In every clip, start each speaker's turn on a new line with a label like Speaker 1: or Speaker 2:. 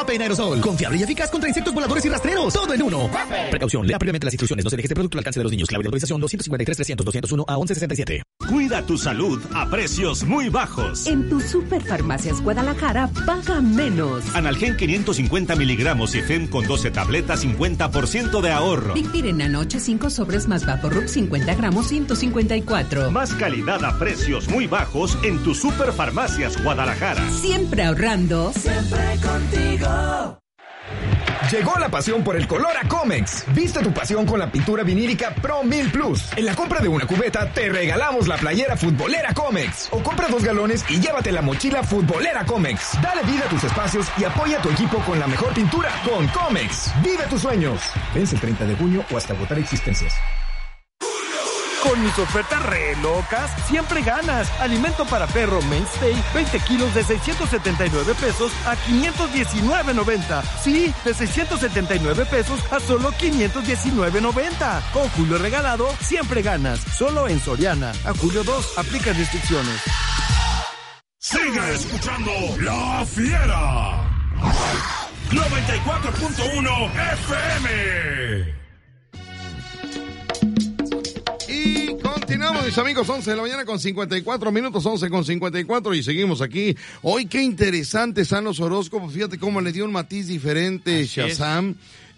Speaker 1: Vape en aerosol. Confiable y eficaz contra insectos voladores y rastreros. Todo en uno. Precaución. Lea previamente las instrucciones. No se deje este producto al alcance de los niños. Clave de autorización 253-300-201 a 1167.
Speaker 2: Cuida tu salud a precios muy bajos.
Speaker 3: En tu Superfarmacias Guadalajara, paga menos.
Speaker 2: Analgen 550 miligramos y Fem con 12 tabletas, 50% de ahorro.
Speaker 3: Dictiren anoche 5 sobres más Vaporub 50 gramos, 154.
Speaker 2: Más calidad a precios muy bajos en tu Superfarmacias Guadalajara.
Speaker 3: Siempre ahorrando.
Speaker 4: Siempre contigo.
Speaker 5: Llegó la pasión por el color a Comex. Viste tu pasión con la pintura vinílica Pro 1000 Plus. En la compra de una cubeta te regalamos la playera futbolera Comex. O compra 2 galones y llévate la mochila futbolera Comex. Dale vida a tus espacios y apoya a tu equipo con la mejor pintura con Comex. Vive tus sueños. Vence el 30 de junio o hasta agotar existencias.
Speaker 6: Con mis ofertas re locas, siempre ganas. Alimento para perro Mainstay, 20 kilos de 679 pesos a 519.90. Sí, de 679 pesos a solo 519.90. Con Julio regalado, siempre ganas. Solo en Soriana. A julio 2, aplica restricciones.
Speaker 7: Sigue escuchando La Fiera. 94.1 FM.
Speaker 8: Y continuamos, mis amigos, 11 de la mañana con 54 minutos, 11 con 54, y seguimos aquí. Hoy, qué interesantes están los horóscopos. Fíjate cómo le dio un matiz diferente Shazam.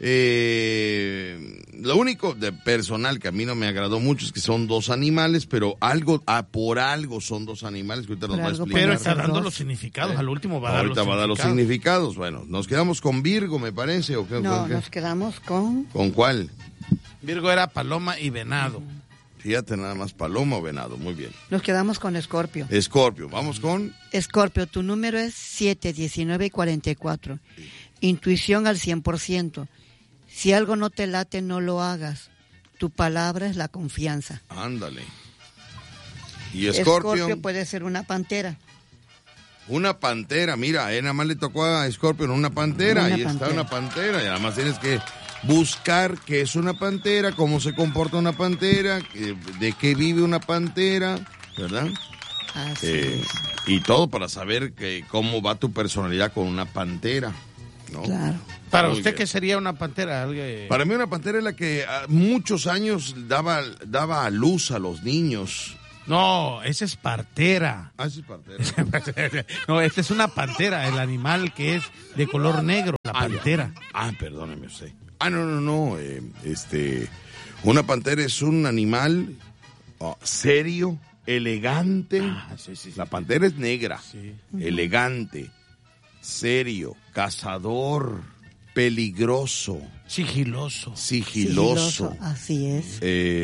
Speaker 8: Lo único de personal que a mí no me agradó mucho es que son 2 animales, pero por algo son 2 animales que ahorita nos va a explicar.
Speaker 9: Pero está dando los significados, al último va a dar los significados.
Speaker 8: Ahorita va a dar los significados. Bueno, nos quedamos con Virgo, me parece. ¿O qué,
Speaker 10: no, nos quedamos con...
Speaker 8: ¿Con cuál?
Speaker 9: Virgo era paloma y venado.
Speaker 8: Fíjate nada más, paloma o venado, muy bien.
Speaker 10: Nos quedamos con Escorpio.
Speaker 8: Escorpio, vamos con...
Speaker 10: Escorpio, tu número es 7, 19 y 44. Sí. Intuición al 100%. Si algo no te late, no lo hagas. Tu palabra es la confianza.
Speaker 8: Ándale. ¿Y Escorpio?
Speaker 10: Escorpio puede ser una pantera.
Speaker 8: Una pantera, mira, nada más le tocó a Escorpio una pantera. Ahí está una pantera. Y además tienes que buscar qué es una pantera, cómo se comporta una pantera, de qué vive una pantera, ¿verdad?
Speaker 10: Así
Speaker 8: y todo para saber cómo va tu personalidad con una pantera, ¿no?
Speaker 10: Claro.
Speaker 9: Para usted, ¿qué sería una pantera?
Speaker 8: Para mí una pantera es la que muchos años daba a luz a los niños.
Speaker 9: No, esa es partera.
Speaker 8: Ah, esa es partera.
Speaker 9: No, esta es una pantera, el animal que es de color negro, la pantera.
Speaker 8: Perdóneme usted. No. Una pantera es un animal serio, elegante.
Speaker 9: Sí.
Speaker 8: La pantera es negra,
Speaker 9: sí. Elegante,
Speaker 8: serio, cazador, peligroso.
Speaker 9: Sigiloso.
Speaker 10: Así es.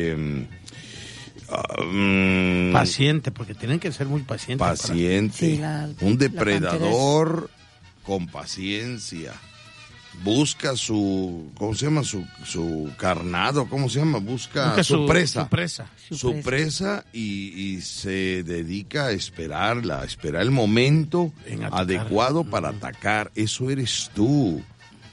Speaker 9: Paciente, porque tienen que ser muy pacientes.
Speaker 8: Paciente. Un depredador con paciencia. Busca ¿cómo se llama? Su carnado, ¿cómo se llama? Busca su presa. Su presa y se dedica a esperar el momento adecuado para atacar. Eso eres tú.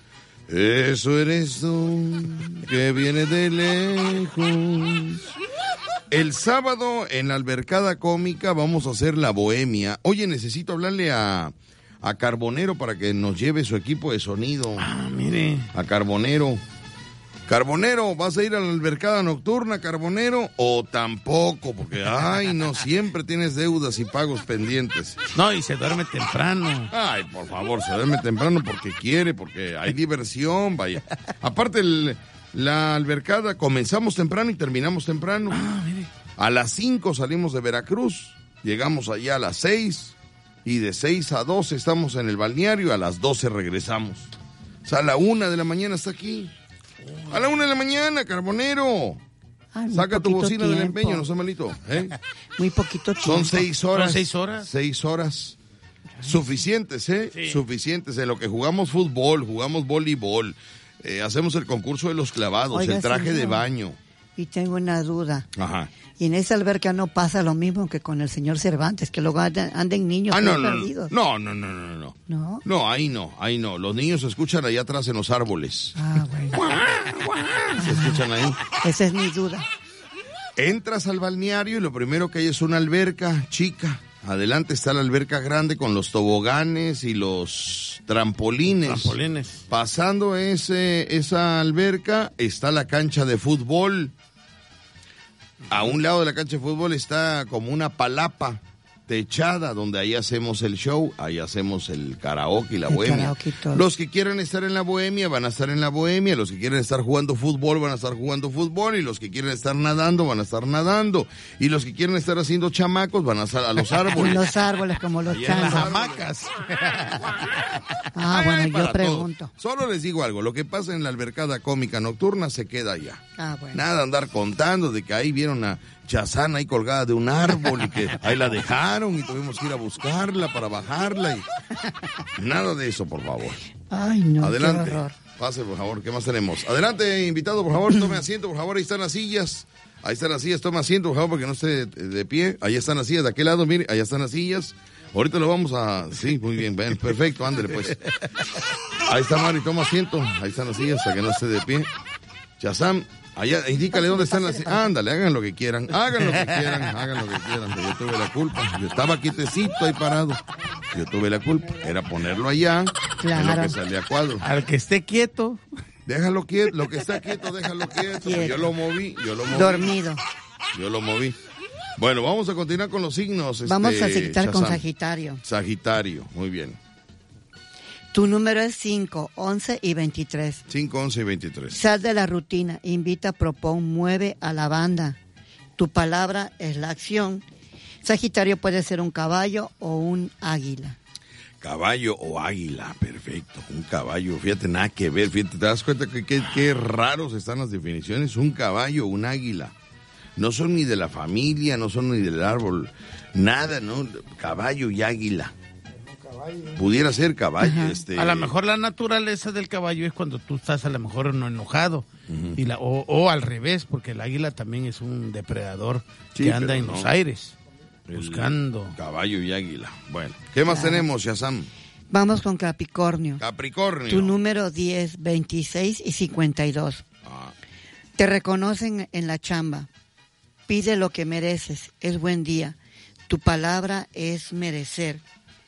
Speaker 8: Que viene de lejos. El sábado en la albercada cómica vamos a hacer la bohemia. Oye, necesito hablarle a Carbonero para que nos lleve su equipo de sonido.
Speaker 9: Mire.
Speaker 8: A Carbonero. Carbonero, ¿vas a ir a la albercada nocturna, Carbonero? O tampoco, porque, no, siempre tienes deudas y pagos pendientes.
Speaker 9: No, y se duerme temprano.
Speaker 8: Ay, por favor, se duerme temprano porque quiere, porque hay diversión, vaya. Aparte, la albercada, comenzamos temprano y terminamos temprano.
Speaker 9: Mire.
Speaker 8: A las 5 salimos de Veracruz, llegamos allá a las 6, y de 6 a 12 estamos en el balneario, a las 12 regresamos. O sea, a la 1 de la mañana está aquí. A la 1 de la mañana, Carbonero. Saca tu bocina del empeño, no sea malito.
Speaker 10: Muy poquito tiempo.
Speaker 8: Son 6 horas.
Speaker 9: ¿Son 6 horas?
Speaker 8: 6 horas. Suficientes, Sí. Suficientes. En lo que jugamos fútbol, jugamos voleibol, hacemos el concurso de los clavados,
Speaker 10: Oiga,
Speaker 8: el traje de
Speaker 10: señor,
Speaker 8: baño.
Speaker 10: Y tengo una duda.
Speaker 8: Ajá.
Speaker 10: Y en esa alberca no pasa lo mismo que con el señor Cervantes, que luego anden niños perdidos.
Speaker 8: No.
Speaker 10: ¿No?
Speaker 8: No, ahí no. Los niños se escuchan allá atrás en los árboles.
Speaker 10: Bueno.
Speaker 8: Se escuchan ahí.
Speaker 10: Esa es mi duda.
Speaker 8: Entras al balneario y lo primero que hay es una alberca chica. Adelante está la alberca grande con los toboganes y los trampolines. Pasando esa alberca está la cancha de fútbol. A un lado de la cancha de fútbol está como una palapa techada donde ahí hacemos el show, ahí hacemos el karaoke y la bohemia. Los que quieran estar en la bohemia van a estar en la bohemia, los que quieren estar jugando fútbol van a estar jugando fútbol, y los que quieren estar nadando van a estar nadando, y los que quieren estar haciendo chamacos van a estar a los árboles.
Speaker 10: En los árboles como los changos.
Speaker 8: Las hamacas.
Speaker 10: Bueno, yo pregunto.
Speaker 8: Todo. Solo les digo algo, lo que pasa en la albercada cómica nocturna se queda allá.
Speaker 10: Bueno.
Speaker 8: Nada andar contando de que ahí vieron a Chazán ahí colgada de un árbol y que ahí la dejaron y tuvimos que ir a buscarla para bajarla y nada de eso, por favor.
Speaker 10: Ay, no.
Speaker 8: Adelante.
Speaker 10: Qué horror.
Speaker 8: Pase, por favor, ¿qué más tenemos? Adelante, invitado, por favor, tome asiento, por favor, ahí están las sillas. Ahí están las sillas, tome asiento, por favor, porque no esté de pie. Ahí están las sillas, de aquel lado, mire, ahí están las sillas. Ahorita lo vamos a... Sí, muy bien, perfecto, ándale pues. Ahí está Mari, toma asiento. Ahí están las sillas, para que no esté de pie. Chazam, allá, indícale dónde están las sillas. Ándale, hagan lo que quieran, hagan lo que quieran. Yo tuve la culpa, yo estaba quietecito ahí parado. Yo tuve la culpa, era ponerlo allá, en lo que salía a cuadro.
Speaker 9: Al que esté quieto.
Speaker 8: Déjalo quieto, lo que está quieto, déjalo quieto. Yo lo moví.
Speaker 10: Dormido.
Speaker 8: Yo lo moví. Bueno, vamos a continuar con los signos.
Speaker 10: Vamos a citar con Sagitario.
Speaker 8: Sagitario, muy bien.
Speaker 10: Tu número es 5, 11 y 23.
Speaker 8: 5, 11 y 23.
Speaker 10: Sal de la rutina, invita, propón, mueve a la banda. Tu palabra es la acción. Sagitario puede ser un caballo o un águila.
Speaker 8: Caballo o águila, perfecto. Un caballo, fíjate, nada que ver. Fíjate, te das cuenta que qué raros están las definiciones. Un caballo o un águila. No son ni de la familia, no son ni del árbol. Nada, ¿no? Caballo y águila. Pudiera ser caballo.
Speaker 9: A lo mejor la naturaleza del caballo es cuando tú estás a lo mejor no enojado. Y o al revés, porque el águila también es un depredador que anda en los aires. Buscando.
Speaker 8: Caballo y águila. Bueno, ¿qué más tenemos, Shazam?
Speaker 10: Vamos con Capricornio.
Speaker 8: Capricornio.
Speaker 10: Tu número 10, 26 y 52. Te reconocen en la chamba. Pide lo que mereces. Es buen día. Tu palabra es merecer.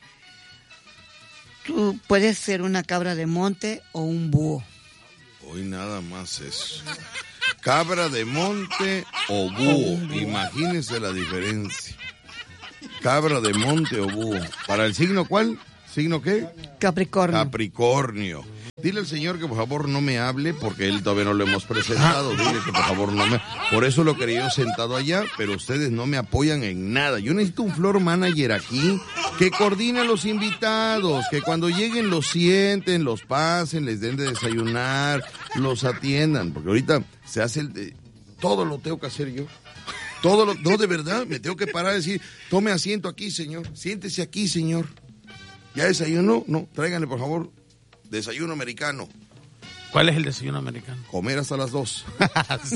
Speaker 10: Tú puedes ser una cabra de monte o un búho.
Speaker 8: Hoy nada más eso. Cabra de monte o búho. Imagínense la diferencia. Cabra de monte o búho. ¿Para el signo cuál? ¿Signo qué?
Speaker 10: Capricornio.
Speaker 8: Capricornio. Dile al señor que por favor no me hable porque él todavía no lo hemos presentado. Dile que por favor no me... Por eso lo quería yo sentado allá, pero ustedes no me apoyan en nada. Yo necesito un floor manager aquí que coordine a los invitados, que cuando lleguen los sienten, los pasen, les den de desayunar, los atiendan. Porque ahorita se hace todo lo tengo que hacer yo. No, de verdad, me tengo que parar y decir, tome asiento aquí, señor. Siéntese aquí, señor. ¿Ya desayunó? No, tráiganle por favor desayuno americano.
Speaker 9: ¿Cuál es el desayuno americano?
Speaker 8: Comer hasta las 2. Sí,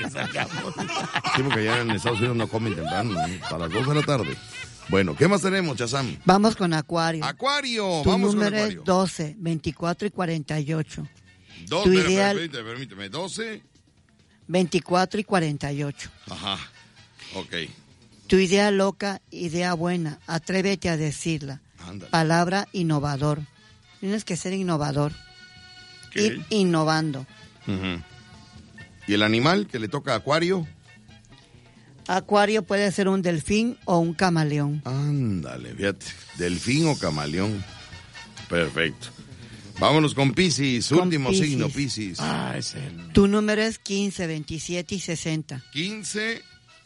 Speaker 8: porque allá en Estados Unidos no comen temprano, ¿no? Hasta las 2 de la tarde. Bueno, ¿qué más tenemos, Chazam?
Speaker 10: Vamos con Acuario.
Speaker 8: Acuario,
Speaker 10: tu
Speaker 8: vamos con
Speaker 10: número
Speaker 8: Acuario.
Speaker 10: es 12, 24 y 48.
Speaker 8: Permíteme, 12.
Speaker 10: 24 y 48.
Speaker 8: Ajá, ok.
Speaker 10: Tu idea loca, idea buena, atrévete a decirla.
Speaker 8: Ándale.
Speaker 10: Palabra innovador. Tienes que ser innovador. Ir innovando.
Speaker 8: Uh-huh. ¿Y el animal que le toca a Acuario?
Speaker 10: Acuario puede ser un delfín o un camaleón.
Speaker 8: Ándale, fíjate. Delfín o camaleón. Perfecto. Vámonos con Piscis, último signo, Piscis.
Speaker 10: Tu número es 15, 27 y 60.
Speaker 8: 15...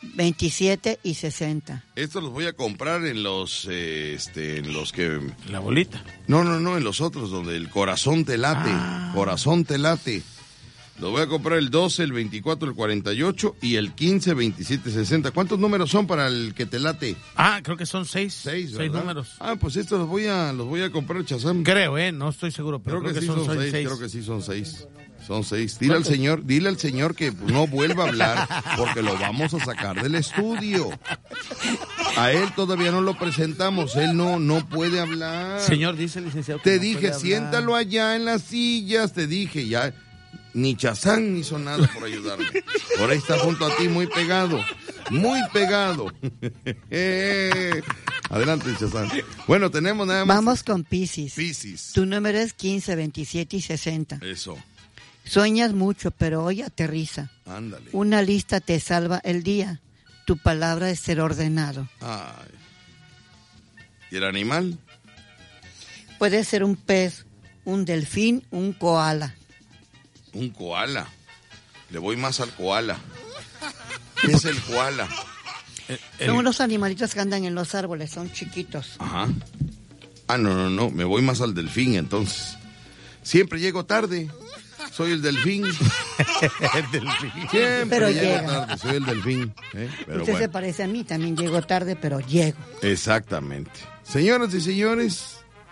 Speaker 10: 27 y 60.
Speaker 8: Estos los voy a comprar en los que...
Speaker 9: La bolita.
Speaker 8: No, en los otros, donde el corazón te late. Corazón te late. Los voy a comprar el 12, el 24, el 48 y el 15, 27, 60. ¿Cuántos números son para el que te late?
Speaker 9: Creo que son 6. 6 números.
Speaker 8: Pues estos los voy a comprar, Chazam.
Speaker 9: Creo, no estoy seguro, pero creo que son 6.
Speaker 8: Creo que sí son 6. Son 6. Dile al señor que no vuelva a hablar porque lo vamos a sacar del estudio. A él todavía no lo presentamos, él no puede hablar.
Speaker 9: Señor, dice el licenciado.
Speaker 8: Te dije, siéntalo allá en las sillas, te dije, ya. Ni Chazán hizo nada por ayudarme. Por ahí está junto a ti, muy pegado. Muy pegado. Adelante, Chazán. Bueno, tenemos nada más.
Speaker 10: Vamos con Piscis.
Speaker 8: Piscis.
Speaker 10: Tu número es 15, 27 y 60.
Speaker 8: Eso.
Speaker 10: Sueñas mucho, pero hoy aterriza.
Speaker 8: Ándale.
Speaker 10: Una lista te salva el día. Tu palabra es ser ordenado.
Speaker 8: Ay. ¿Y el animal?
Speaker 10: Puede ser un pez, un delfín, un koala.
Speaker 8: Un koala. Le voy más al koala. ¿Qué es el koala?
Speaker 10: Son los animalitos que andan en los árboles, son chiquitos.
Speaker 8: Ajá. No. Me voy más al delfín, entonces. Siempre llego tarde. Soy el delfín.
Speaker 9: El delfín.
Speaker 8: Siempre
Speaker 10: pero
Speaker 8: llego
Speaker 10: llega.
Speaker 8: tarde. Soy el delfín. Pero
Speaker 10: Usted
Speaker 8: bueno.
Speaker 10: se parece a mí, también llego tarde, pero llego.
Speaker 8: Exactamente. Señoras y señores,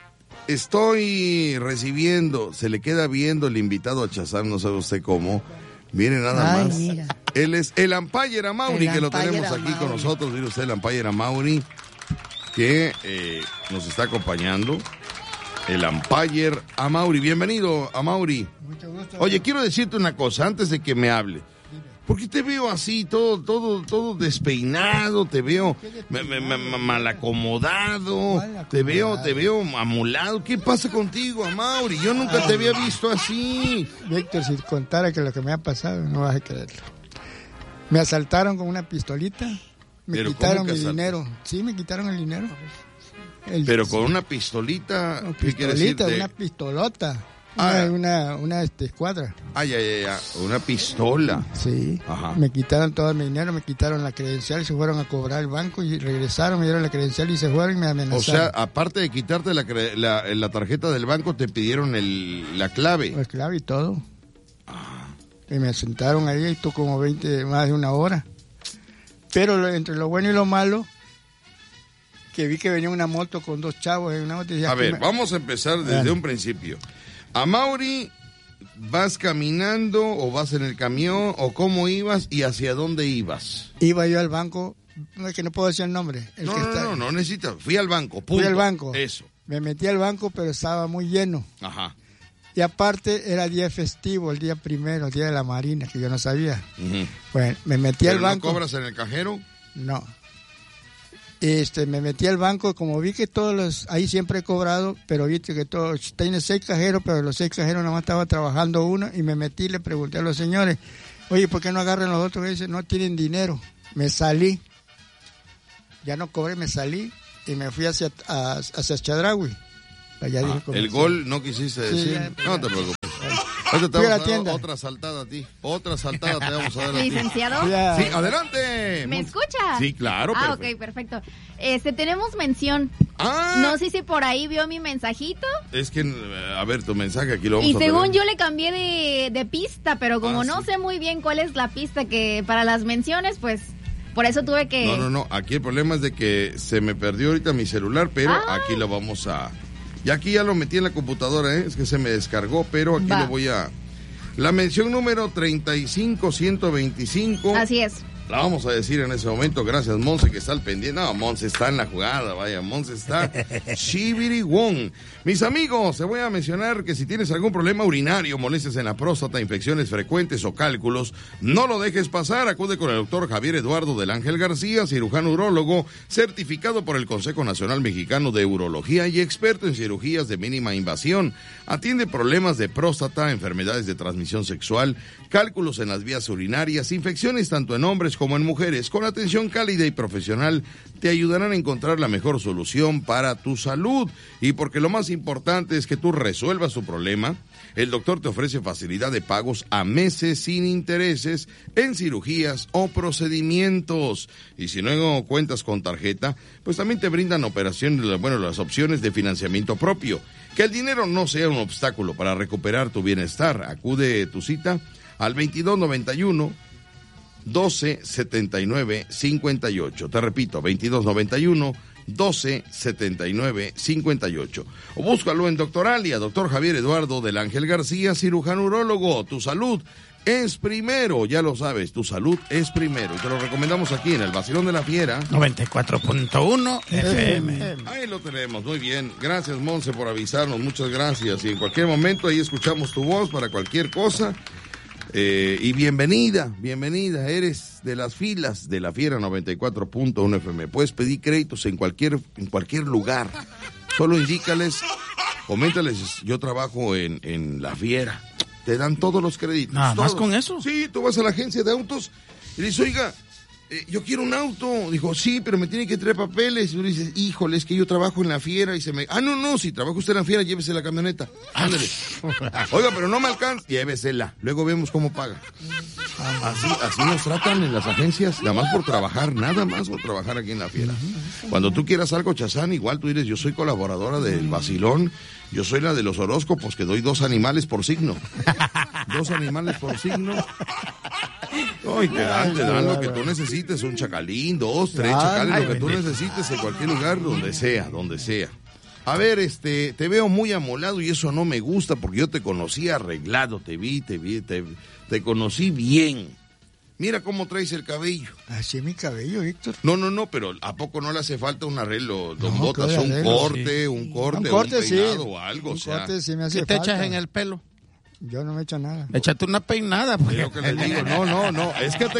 Speaker 8: estoy recibiendo, se le queda viendo el invitado a Chazán, no sabe usted cómo. Mire nada más.
Speaker 10: Mira.
Speaker 8: Él es el Umpire Amaury, que lo
Speaker 10: Umpire
Speaker 8: tenemos aquí
Speaker 10: Amaury.
Speaker 8: con nosotros. Mire usted, el Umpire Amaury, que nos está acompañando. El Umpire Amaury. Bienvenido, Amaury.
Speaker 11: Mucho gusto.
Speaker 8: Oye, quiero decirte una cosa antes de que me hable. Porque te veo así, todo despeinado, te veo mal acomodado, te veo amolado. ¿Qué pasa contigo, Amaury? Yo nunca te había visto así.
Speaker 11: Víctor, si contara que lo que me ha pasado, no vas a creerlo. Me asaltaron con una pistolita, me
Speaker 8: ¿Pero
Speaker 11: quitaron
Speaker 8: cómo que
Speaker 11: mi
Speaker 8: asaltan?
Speaker 11: dinero. Sí, me quitaron el dinero.
Speaker 8: Pero con una pistolita, ¿qué quiere decir?
Speaker 11: Una pistolota.
Speaker 8: Ah.
Speaker 11: Una escuadra.
Speaker 8: Ya. Una pistola.
Speaker 11: Sí.
Speaker 8: Ajá.
Speaker 11: Me quitaron todo mi dinero, me quitaron la credencial, se fueron a cobrar el banco y regresaron, me dieron la credencial y se fueron y me amenazaron.
Speaker 8: O sea, aparte de quitarte la tarjeta del banco, te pidieron la clave.
Speaker 11: La clave y todo. Y me sentaron ahí y estuvo como más de una hora. Pero entre lo bueno y lo malo, que vi que venía una moto con dos chavos en una moto.
Speaker 8: A ver, vamos a empezar desde un principio. Amaury, ¿vas caminando o vas en el camión o cómo ibas y hacia dónde ibas?
Speaker 11: Iba yo al banco, no es que no puedo decir el nombre.
Speaker 8: No necesitas. Fui al banco, punto.
Speaker 11: Fui al banco.
Speaker 8: Eso.
Speaker 11: Me metí al banco, pero estaba muy lleno.
Speaker 8: Ajá.
Speaker 11: Y aparte era día festivo, el día primero, el día de la Marina, que yo no sabía.
Speaker 8: Uh-huh.
Speaker 11: Bueno, me metí al banco.
Speaker 8: ¿No cobras en el cajero?
Speaker 11: No. Me metí al banco, como vi que ahí siempre he cobrado, pero viste que tiene 6 cajeros, pero los 6 cajeros nada más estaba trabajando uno, y me metí y le pregunté a los señores, oye, ¿por qué no agarran los otros? Y dicen, no tienen dinero. Me salí, ya no cobré, me salí y me fui hacia Chedraui.
Speaker 8: El gol no quisiste decir.
Speaker 11: Sí,
Speaker 8: no te preocupes.
Speaker 11: Fui a la tienda.
Speaker 8: Otra saltada a ti. Otra saltada te vamos a dar a ti.
Speaker 12: ¿Licenciado?
Speaker 8: Sí, adelante.
Speaker 12: ¿Me escucha?
Speaker 8: Sí, claro.
Speaker 12: Ok, perfecto. Tenemos mención.
Speaker 8: Ah.
Speaker 12: No sé si por ahí vio mi mensajito.
Speaker 8: Es que, a ver, tu mensaje aquí lo vamos a
Speaker 12: Y según
Speaker 8: poner.
Speaker 12: yo le cambié de pista, pero como no sé muy bien cuál es la pista que para las menciones, pues por eso tuve que...
Speaker 8: No. Aquí el problema es de que se me perdió ahorita mi celular, pero aquí lo vamos a... Y aquí ya lo metí en la computadora, es que se me descargó, pero aquí lo voy a... La mención número 35125.
Speaker 12: Así es.
Speaker 8: La vamos a decir en ese momento. Gracias, Monse, que está al pendiente. No, Monse está en la jugada, vaya. Monse está Shibiri-won. Mis amigos, te voy a mencionar que si tienes algún problema urinario, molestias en la próstata, infecciones frecuentes o cálculos, no lo dejes pasar. Acude con el doctor Javier Eduardo del Ángel García, cirujano urólogo, certificado por el Consejo Nacional Mexicano de Urología y experto en cirugías de mínima invasión. Atiende problemas de próstata, enfermedades de transmisión sexual, cálculos en las vías urinarias, infecciones tanto en hombres como en mujeres. Con atención cálida y profesional te ayudarán a encontrar la mejor solución para tu salud. Y porque lo más importante es que tú resuelvas tu problema, el doctor te ofrece facilidad de pagos a meses sin intereses en cirugías o procedimientos. Y si no cuentas con tarjeta, pues también te brindan las opciones de financiamiento propio. Que el dinero no sea un obstáculo para recuperar tu bienestar. Acude tu cita al 2291 1279-58. Te repito, 2291-1279-58. O búscalo en Doctoralia, doctor Javier Eduardo del Ángel García, cirujano urólogo. Tu salud es primero, ya lo sabes, tu salud es primero. Y te lo recomendamos aquí en el Vacilón de la Fiera.
Speaker 9: 94.1 FM.
Speaker 8: Ahí lo tenemos, muy bien. Gracias, Monse, por avisarnos, muchas gracias. Y en cualquier momento ahí escuchamos tu voz para cualquier cosa. Y bienvenida, eres de las filas de la Fiera 94.1 FM. Puedes pedir créditos en cualquier lugar. Solo indícales, coméntales, yo trabajo en la Fiera. Te dan todos los créditos.
Speaker 9: ¿Nada más con eso?
Speaker 8: Sí, tú vas a la agencia de autos y dices, oiga, yo quiero un auto. Dijo, sí, pero me tiene que traer papeles. Y tú dices, híjole, es que yo trabajo en la Fiera y se me... no, si trabaja usted en la Fiera, llévese la camioneta. Ándale. Oiga, pero no me alcanza. Llévesela. Luego vemos cómo paga. Así nos tratan en las agencias, nada más por trabajar aquí en la Fiera. Cuando tú quieras algo, Chazán, igual tú dices, yo soy colaboradora del Vacilón, yo soy la de los horóscopos, que doy 2 animales por signo. 2 animales por signo. No, y te dan lo que tú necesites, un chacalín, 2, 3 chacales, lo que tú necesites en cualquier lugar, donde sea. A ver, te veo muy amolado y eso no me gusta porque yo te conocí arreglado, te conocí bien. Mira cómo traes el cabello.
Speaker 11: Así es mi cabello, Víctor.
Speaker 8: No, pero ¿a poco no le hace falta un arreglo, don Botas? Un corte, un peinado
Speaker 11: sí.
Speaker 8: O algo,
Speaker 11: un corte sí me hace
Speaker 9: ¿Qué te
Speaker 11: falta.
Speaker 9: echas en el pelo?
Speaker 11: Yo no me echo nada.
Speaker 9: Échate una peinada. Porque...
Speaker 8: Lo que les digo, no, es que te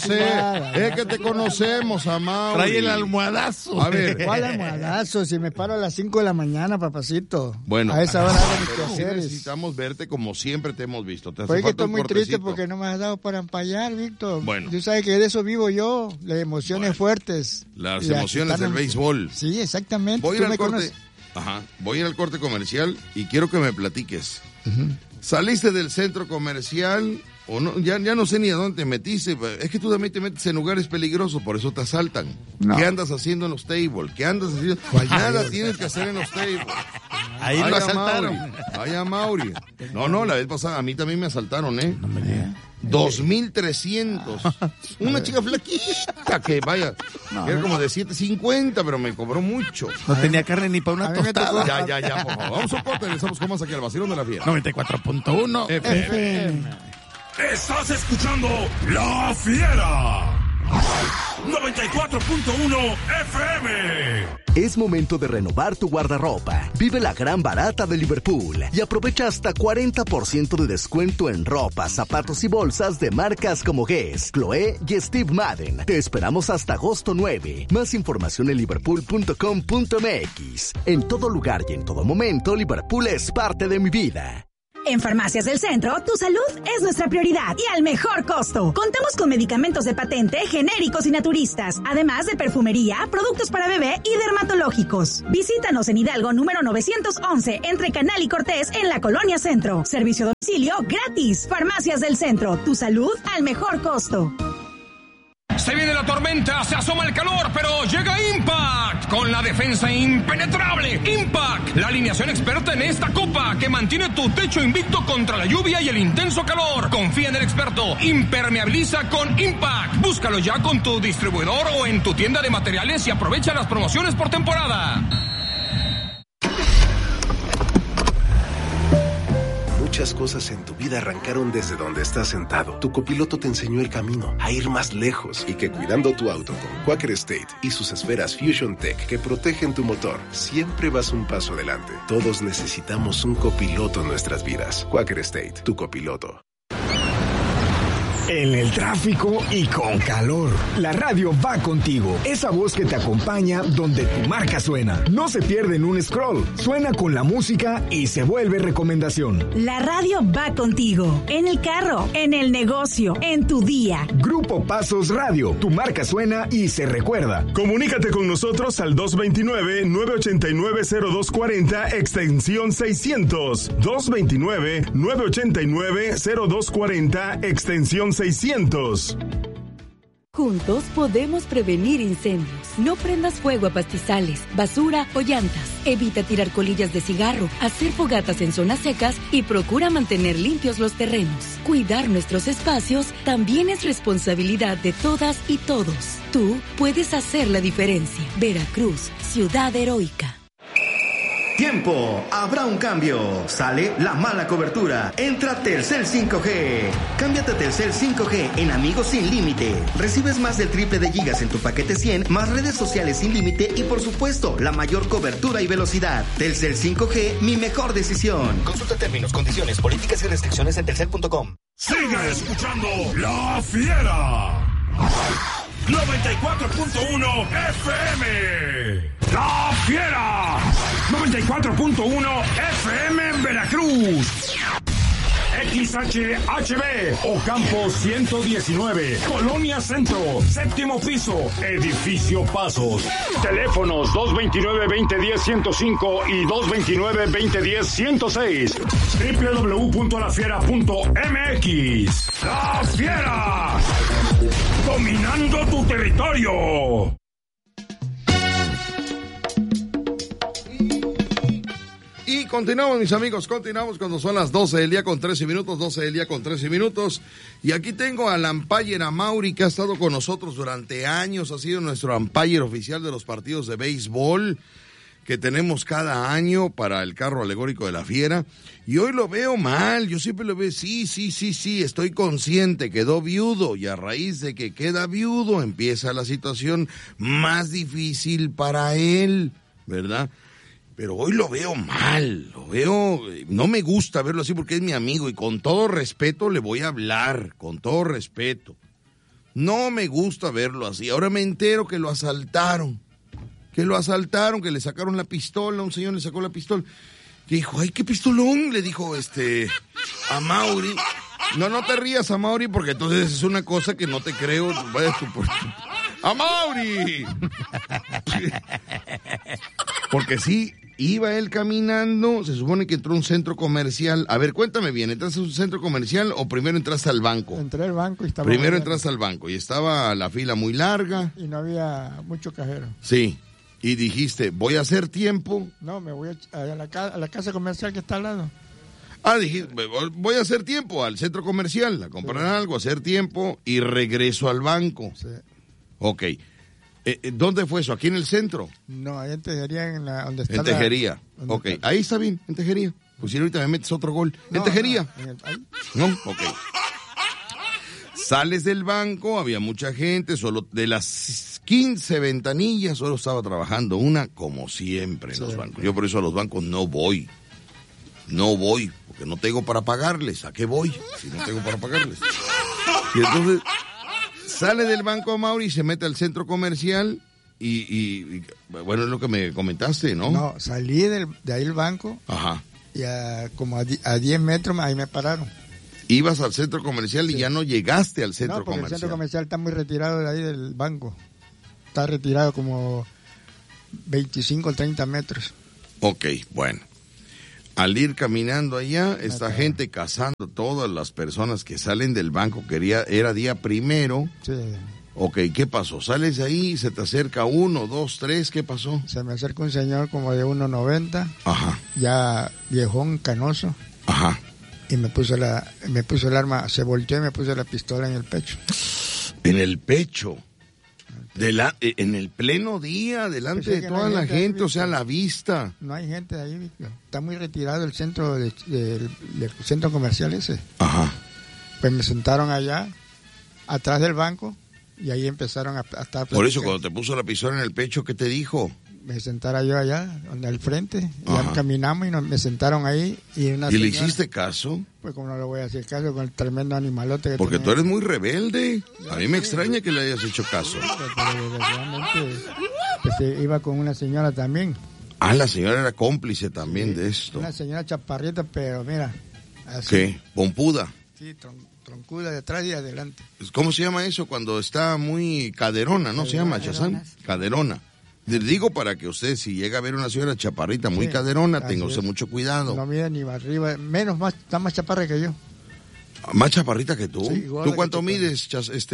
Speaker 8: conocemos, Amaury.
Speaker 9: Trae el almohadazo.
Speaker 8: A ver.
Speaker 11: ¿Cuál almohadazo? Si me paro a las 5 de la mañana, papacito.
Speaker 8: Bueno.
Speaker 11: A esa hora hago mis quehaceres.
Speaker 8: Necesitamos verte como siempre te hemos visto. ¿Te hace
Speaker 11: Oye, que
Speaker 8: falta
Speaker 11: estoy
Speaker 8: un
Speaker 11: muy
Speaker 8: cortecito?
Speaker 11: triste porque no me has dado para empallar, Víctor.
Speaker 8: Bueno.
Speaker 11: Tú sabes que de eso vivo yo, las emociones fuertes.
Speaker 8: Las emociones del béisbol.
Speaker 11: Sí, exactamente.
Speaker 8: Voy a ir al corte comercial y quiero que me platiques. ¿Saliste del centro comercial o no? Ya no sé ni a dónde te metiste. Es que tú también te metes en lugares peligrosos, por eso te asaltan. No. ¿Qué andas haciendo en los tables? ¿Qué andas haciendo? Nada tienes que hacer en los tables.
Speaker 9: Ahí lo asaltaron.
Speaker 8: Vaya Mauri. No, la vez pasada a mí también me asaltaron, ¿eh?
Speaker 9: No me digas.
Speaker 8: 2,300. Una chica flaquita que vaya, era como de 7.50, pero me cobró mucho.
Speaker 9: No tenía carne ni para una tostada.
Speaker 8: Ya, por favor. Vamos a un corte, regresamos con más aquí al Vacilón de la Fiera.
Speaker 9: 94.1 FM.
Speaker 7: Estás escuchando La Fiera. 94.1 FM.
Speaker 1: Es momento de renovar tu guardarropa. Vive la gran barata de Liverpool y aprovecha hasta 40% de descuento en ropa, zapatos y bolsas de marcas como Guess, Chloé y Steve Madden. Te esperamos hasta agosto 9. Más información en liverpool.com.mx. En todo lugar y en todo momento, Liverpool es parte de mi vida.
Speaker 13: En Farmacias del Centro, tu salud es nuestra prioridad y al mejor costo. Contamos con medicamentos de patente, genéricos y naturistas, además de perfumería, productos para bebé y dermatológicos. Visítanos en Hidalgo número 911, entre Canal y Cortés, en la Colonia Centro. Servicio a domicilio gratis. Farmacias del Centro, tu salud al mejor costo.
Speaker 14: Se viene la tormenta, se asoma el calor, pero llega Impact con la defensa impenetrable. Impact, la alineación experta en esta copa que mantiene tu techo invicto contra la lluvia y el intenso calor. Confía en el experto. Impermeabiliza con Impact. Búscalo ya con tu distribuidor o en tu tienda de materiales y aprovecha las promociones por temporada.
Speaker 15: Muchas cosas en tu vida arrancaron desde donde estás sentado. Tu copiloto te enseñó el camino a ir más lejos y que cuidando tu auto con Quaker State y sus esferas Fusion Tech que protegen tu motor, siempre vas un paso adelante. Todos necesitamos un copiloto en nuestras vidas. Quaker State, tu copiloto.
Speaker 5: En el tráfico y con calor, la radio va contigo. Esa voz que te acompaña donde tu marca suena. No se pierde en un scroll. Suena con la música y se vuelve recomendación.
Speaker 13: La radio va contigo. En el carro, en el negocio, en tu día.
Speaker 5: Grupo Pasos Radio. Tu marca suena y se recuerda.
Speaker 7: Comunícate con nosotros al 229-989-0240, extensión 600. 229-989-0240, extensión 600.
Speaker 16: Juntos podemos prevenir incendios. No prendas fuego a pastizales, basura o llantas. Evita tirar colillas de cigarro, hacer fogatas en zonas secas y procura mantener limpios los terrenos. Cuidar nuestros espacios también es responsabilidad de todas y todos. Tú puedes hacer la diferencia. Veracruz, ciudad heroica.
Speaker 17: Tiempo, habrá un cambio. Sale la mala cobertura. Entra Telcel 5G. Cámbiate a Telcel 5G en Amigos Sin Límite. Recibes más del triple de gigas en tu paquete 100, más redes sociales sin límite y por supuesto, la mayor cobertura y velocidad. Telcel 5G, mi mejor decisión.
Speaker 1: Consulta términos, condiciones, políticas y restricciones en telcel.com.
Speaker 7: Sigue escuchando La Fiera. 94.1 FM. La Fiera. 94.1 FM en Veracruz. XHHB, Ocampo 119, Colonia Centro, séptimo piso, Edificio Pasos. Teléfonos 229-2010-105 y 229-2010-106. www.lafiera.mx. La Fiera, dominando tu territorio.
Speaker 8: Y continuamos, mis amigos, continuamos cuando son las 12 del día con 13 minutos, 12 del día con 13 minutos. Y aquí tengo al umpire Amaury, que ha estado con nosotros durante años, ha sido nuestro umpire oficial de los partidos de béisbol que tenemos cada año para el carro alegórico de la Fiera. Y hoy lo veo mal, yo siempre lo veo, sí, estoy consciente, quedó viudo, y a raíz de que queda viudo empieza la situación más difícil para él, ¿verdad? Pero hoy lo veo mal, no me gusta verlo así porque es mi amigo y con todo respeto le voy a hablar, con todo respeto. No me gusta verlo así. Ahora me entero que lo asaltaron, que le sacaron la pistola, un señor le sacó la pistola. Que dijo, ay, qué pistolón, le dijo Amaury. No te rías, Amaury, porque entonces es una cosa que no te creo. ¡Amaury! Porque sí, iba él caminando, se supone que entró a un centro comercial. A ver, cuéntame bien, ¿entraste a un centro comercial o primero entraste al banco?
Speaker 11: Entré al banco y estaba...
Speaker 8: Primero entraste al banco y estaba la fila muy larga.
Speaker 11: Y no había mucho cajero.
Speaker 8: Sí, y dijiste, voy a hacer tiempo.
Speaker 11: No, me voy a la casa comercial que está al lado.
Speaker 8: Dijiste, voy a hacer tiempo al centro comercial, a comprar algo, a hacer tiempo y regreso al banco.
Speaker 11: Sí.
Speaker 8: Ok. ¿Dónde fue eso? ¿Aquí en el centro?
Speaker 11: No, ahí en Tejería, donde está
Speaker 8: en Tejería. Ok, ahí está bien, en Tejería. Pues si ahorita me metes otro gol. ¿En Tejería? No, ok. Sales del banco, había mucha gente, solo de las 15 ventanillas, solo estaba trabajando una, como siempre en los bancos. Yo por eso a los bancos no voy, porque no tengo para pagarles. ¿A qué voy si no tengo para pagarles? Y entonces... Sale del banco Amaury y se mete al centro comercial y bueno, es lo que me comentaste, ¿no?
Speaker 11: No, salí de ahí el banco.
Speaker 8: Ajá.
Speaker 11: Y como a 10 metros ahí me pararon.
Speaker 8: Ibas al centro comercial y ya no llegaste al centro comercial.
Speaker 11: El centro comercial está muy retirado de ahí del banco. Está retirado como 25 o 30 metros.
Speaker 8: Ok, bueno. Al ir caminando allá, esta gente cazando todas las personas que salen del banco, era día primero.
Speaker 11: Sí.
Speaker 8: Ok, ¿qué pasó? Sales de ahí, se te acerca 1, 2, 3, ¿qué pasó?
Speaker 11: Se me acerca un señor como de 1.90.
Speaker 8: Ajá.
Speaker 11: Ya viejón, canoso.
Speaker 8: Ajá.
Speaker 11: Y me puso el arma, se volteó y me puso la pistola en el pecho.
Speaker 8: ¿En el pecho? En el pleno día, delante de toda la gente, o sea, la vista.
Speaker 11: No hay gente ahí, Víctor. Está muy retirado el centro del centro comercial ese.
Speaker 8: Ajá.
Speaker 11: Pues me sentaron allá, atrás del banco, y ahí empezaron a estar...
Speaker 8: Por eso, cuando te puso la pistola en el pecho, ¿qué te dijo?
Speaker 11: Me sentara yo allá, al frente, ya caminamos y me sentaron ahí. ¿Y
Speaker 8: le hiciste caso?
Speaker 11: Pues como no le voy a hacer caso con el tremendo animalote que
Speaker 8: porque tú eres muy rebelde. A mí me extraña que le hayas hecho caso.
Speaker 11: Pero realmente, pues, iba con una señora también.
Speaker 8: Ah, la señora era cómplice también de esto.
Speaker 11: Una señora chaparrita, pero mira. Así.
Speaker 8: ¿Qué? ¿Pompuda?
Speaker 11: Sí, troncuda de atrás y de adelante.
Speaker 8: ¿Cómo se llama eso cuando está muy caderona, no se llama, Chazán? Caderona. Les digo para que usted, si llega a ver una señora chaparrita muy caderona, tenga usted mucho cuidado.
Speaker 11: No mide ni arriba, está más chaparra que yo.
Speaker 8: ¿Más chaparrita que tú?
Speaker 11: Sí,
Speaker 8: ¿Tú cuánto mides,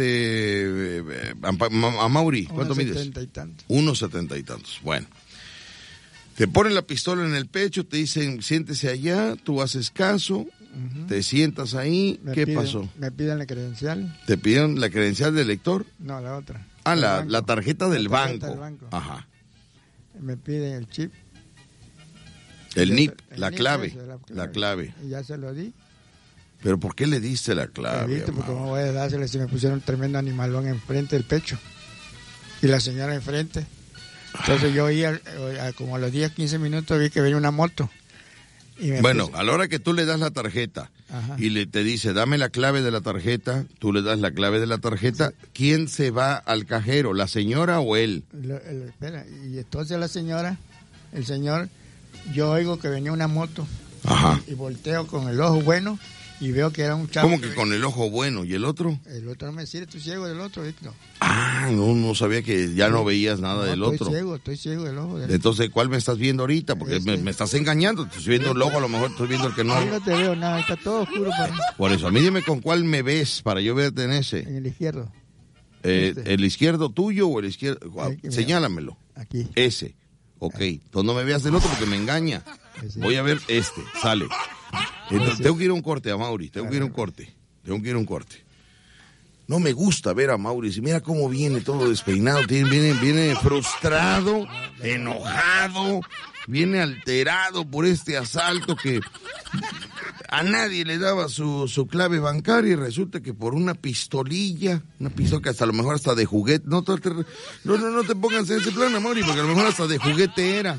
Speaker 8: Amaury? ¿Cuánto mides?
Speaker 11: 1.70 y tantos.
Speaker 8: 1.70 y tantos. Bueno. Te ponen la pistola en el pecho, te dicen, siéntese allá, tú haces caso, te sientas ahí, ¿qué pasó?
Speaker 11: Me piden la credencial.
Speaker 8: ¿Te piden la credencial del lector?
Speaker 11: No, la otra.
Speaker 8: Ah, la tarjeta del banco.
Speaker 11: Ajá. Me piden el chip.
Speaker 8: El NIP, la clave. La clave.
Speaker 11: Y ya se lo di.
Speaker 8: ¿Pero por qué le diste la clave?
Speaker 11: ¿Viste? Porque no voy a dársela si me pusieron un tremendo animalón enfrente del pecho. Y la señora enfrente. Entonces yo oí, como a los 10, 15 minutos, vi que venía una moto.
Speaker 8: Bueno, a la hora que tú le das la tarjeta y te dice, dame la clave de la tarjeta, tú le das la clave de la tarjeta, ¿quién se va al cajero, la señora o él?
Speaker 11: Espera, y entonces la señora, el señor, yo oigo que venía una moto y volteo con el ojo bueno y veo que era un chavo.
Speaker 8: ¿Cómo que con el ojo bueno? ¿Y el otro?
Speaker 11: El otro no me decía, estoy ciego del otro, Víctor.
Speaker 8: No sabía que ya no veías nada del otro.
Speaker 11: Estoy ciego del ojo.
Speaker 8: Entonces, ¿cuál me estás viendo ahorita? Porque me estás engañando, estoy viendo el ojo, a lo mejor estoy viendo el que no.
Speaker 11: Ahí no te veo nada, está todo oscuro para mí.
Speaker 8: Por eso, a mí dime con cuál me ves para yo verte en ese.
Speaker 11: En el izquierdo.
Speaker 8: ¿El izquierdo tuyo o el izquierdo? Señálamelo.
Speaker 11: Aquí.
Speaker 8: Ese. Ok, entonces no me veas del otro porque me engaña. Voy a ver sale. Entonces, tengo que ir a un corte, a Mauri, tengo que ir a un corte. No me gusta ver a Mauri, mira cómo viene todo despeinado, viene frustrado, enojado, viene alterado por este asalto que a nadie le daba su clave bancaria y resulta que por una pistola que hasta a lo mejor hasta de juguete, no te pongas en ese plan, Mauri, porque a lo mejor hasta de juguete era.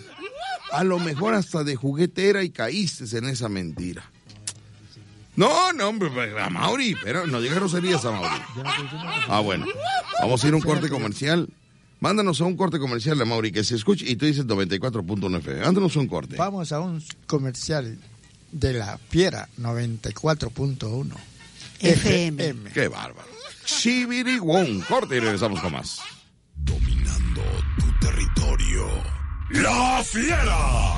Speaker 8: Y caíste en esa mentira. No, hombre, a Mauri, pero no digas groserías a Mauri. Bueno, vamos a ir a un corte comercial. Mándanos a un corte comercial a Mauri, que se escuche, y tú dices 94.1 FM. Mándanos un corte.
Speaker 11: Vamos a un comercial de la Fiera 94.1 FM.
Speaker 8: Qué bárbaro. Chibiriguón, corte y regresamos con más.
Speaker 7: Dominando tu territorio. ¡La Fiera!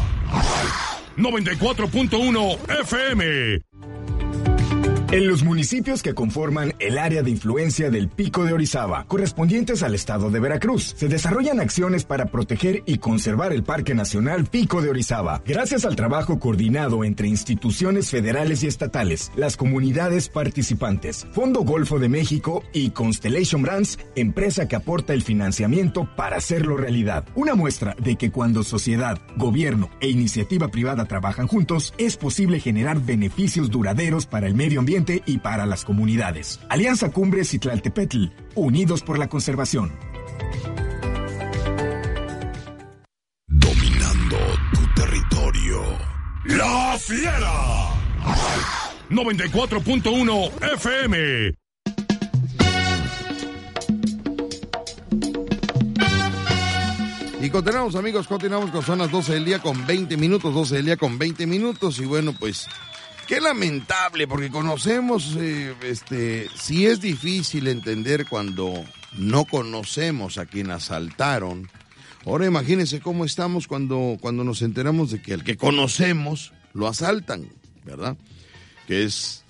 Speaker 7: 94.1 FM.
Speaker 18: En los municipios que conforman el área de influencia del Pico de Orizaba, correspondientes al estado de Veracruz, se desarrollan acciones para proteger y conservar el Parque Nacional Pico de Orizaba. Gracias al trabajo coordinado entre instituciones federales y estatales, las comunidades participantes, Fondo Golfo de México y Constellation Brands, empresa que aporta el financiamiento para hacerlo realidad. Una muestra de que cuando sociedad, gobierno e iniciativa privada trabajan juntos, es posible generar beneficios duraderos para el medio ambiente y para las comunidades. Alianza Cumbres y Tlaltepetl, unidos por la conservación.
Speaker 7: Dominando tu territorio. ¡La Fiera! 94.1 FM.
Speaker 8: Y continuamos, amigos, son las 12 del día con 20 minutos, y bueno, pues qué lamentable, porque conocemos, si es difícil entender cuando no conocemos a quien asaltaron. Ahora imagínense cómo estamos cuando nos enteramos de que al que conocemos lo asaltan, ¿verdad? Que es